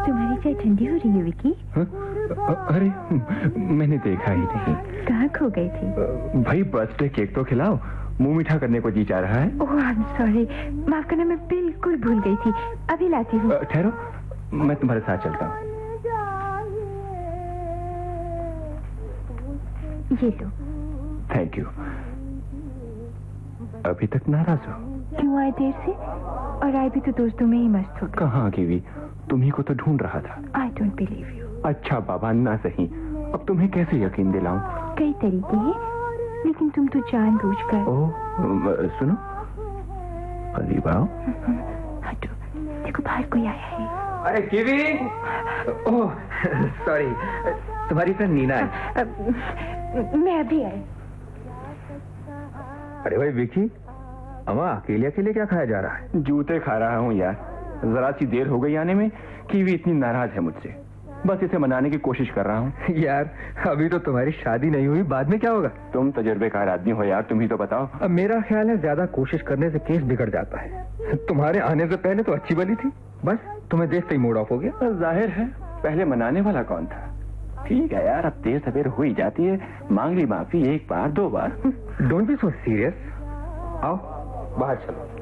तुम्हारी चाय ठंडी हो रही है विकी। अरे मैंने देखा ही नहीं। कहाँ खो गई थी? भाई बर्थडे केक तो खिलाओ, मुंह मीठा करने को जी जा रहा है। ओह आई एम सॉरी, माफ करना, मैं बिल्कुल भूल गई थी, अभी लाती हूँ। ठहरो, मैं तुम्हारे साथ चलता हूँ। ये लो। Thank you. अभी तक नाराज हो? क्यों आए देर से? और आए भी तो दोस्तों में ही मस्त हो। कहाँ कीवी, तुम्ही को तो ढूंढ रहा था। I don't believe you. अच्छा बाबा, ना सही, अब तुम्हें कैसे यकीन दिलाऊं? कई तरीके हैं, लेकिन तुम तो जानबूझकर। ओह सुनो, करीब आओ। हटो, देखो बाहर कोई आया है। अरे कीवी, ओह सॉरी, तुम्हारी फ्रेंड नीना है। मैं अभी आई। अरे भाई विकी, अम्मा अकेले अकेले क्या खाया जा रहा है? जूते खा रहा हूँ यार, जरा सी देर हो गई आने में। कीवी इतनी नाराज है मुझसे, बस इसे मनाने की कोशिश कर रहा हूँ। यार अभी तो तुम्हारी शादी नहीं हुई, बाद में क्या होगा? तुम तजुर्बेकार आदमी हो यार, तुम ही तो बताओ। अब मेरा ख्याल है ज्यादा कोशिश करने से केस बिगड़ जाता है। तुम्हारे आने से पहले तो अच्छी बनी थी, बस तुम्हें देखते ही मूड ऑफ हो गया। जाहिर है, पहले मनाने वाला कौन था? ठीक है यार, अब देर सवेर हो ही जाती है, मांग ली माफी, एक बार दो बार। Don't be so serious. आओ बाहर चलो।